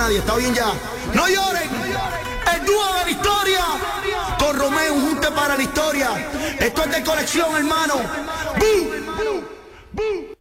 nadie, está bien ya. No lloren, el dúo de la historia, con Romeo, un junte para la historia. Esto es de colección, hermano. ¡Bum!